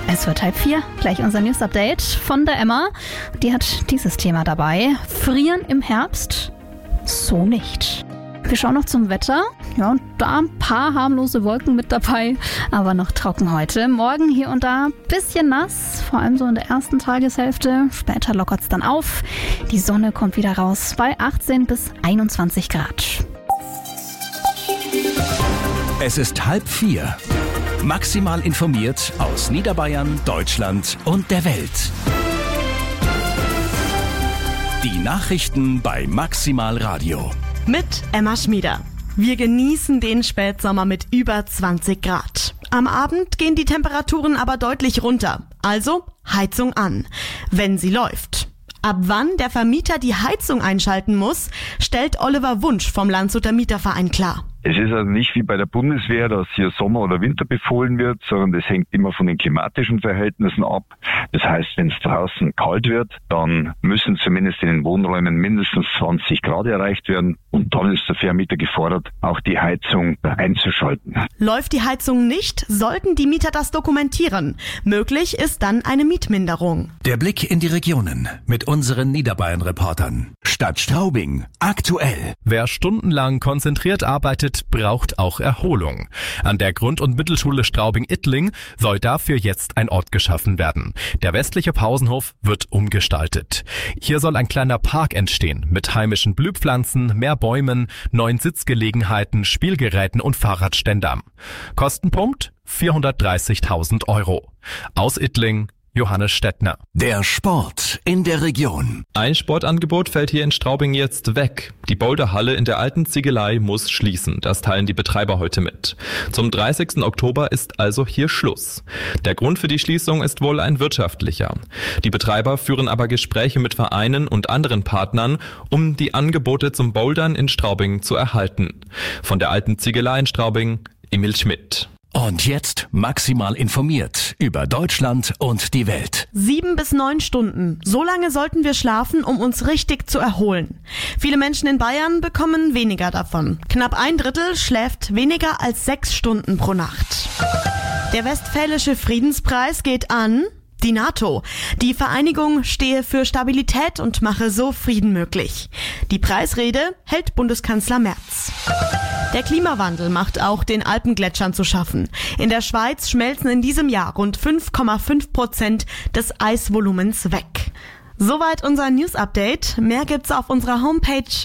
Es wird 3:30, gleich unser News-Update von der Emma. Die hat dieses Thema dabei. Frieren im Herbst? So nicht. Wir schauen noch zum Wetter. Ja, und da ein paar harmlose Wolken mit dabei, aber noch trocken heute. Morgen hier und da ein bisschen nass, vor allem so in der ersten Tageshälfte. Später lockert es dann auf. Die Sonne kommt wieder raus bei 18 bis 21 Grad. Es ist 3:30. Maximal informiert aus Niederbayern, Deutschland und der Welt. Die Nachrichten bei Maximal Radio. Mit Emma Schmieder. Wir genießen den Spätsommer mit über 20 Grad. Am Abend gehen die Temperaturen aber deutlich runter. Also Heizung an, wenn sie läuft. Ab wann der Vermieter die Heizung einschalten muss, stellt Oliver Wunsch vom Landshuter Mieterverein klar. Es ist also nicht wie bei der Bundeswehr, dass hier Sommer oder Winter befohlen wird, sondern das hängt immer von den klimatischen Verhältnissen ab. Das heißt, wenn es draußen kalt wird, dann müssen zumindest in den Wohnräumen mindestens 20 Grad erreicht werden und dann ist der Vermieter gefordert, auch die Heizung einzuschalten. Läuft die Heizung nicht, sollten die Mieter das dokumentieren. Möglich ist dann eine Mietminderung. Der Blick in die Regionen mit unseren Niederbayern-Reportern. Stadt Straubing, aktuell. Wer stundenlang konzentriert arbeitet, braucht auch Erholung. An der Grund- und Mittelschule Straubing-Ittling soll dafür jetzt ein Ort geschaffen werden. Der westliche Pausenhof wird umgestaltet. Hier soll ein kleiner Park entstehen mit heimischen Blühpflanzen, mehr Bäumen, neuen Sitzgelegenheiten, Spielgeräten und Fahrradständern. Kostenpunkt 430.000 €. Aus Ittling Johannes Stettner. Der Sport in der Region. Ein Sportangebot fällt hier in Straubing jetzt weg. Die Boulderhalle in der alten Ziegelei muss schließen. Das teilen die Betreiber heute mit. Zum 30. Oktober ist also hier Schluss. Der Grund für die Schließung ist wohl ein wirtschaftlicher. Die Betreiber führen aber Gespräche mit Vereinen und anderen Partnern, um die Angebote zum Bouldern in Straubing zu erhalten. Von der alten Ziegelei in Straubing, Emil Schmidt. Und jetzt maximal informiert über Deutschland und die Welt. 7 bis 9 Stunden. So lange sollten wir schlafen, um uns richtig zu erholen. Viele Menschen in Bayern bekommen weniger davon. Knapp 1/3 schläft weniger als 6 Stunden pro Nacht. Der Westfälische Friedenspreis geht an die NATO. Die Vereinigung stehe für Stabilität und mache so Frieden möglich. Die Preisrede hält Bundeskanzler Merz. Der Klimawandel macht auch den Alpengletschern zu schaffen. In der Schweiz schmelzen in diesem Jahr rund 5,5% des Eisvolumens weg. Soweit unser News-Update. Mehr gibt's auf unserer Homepage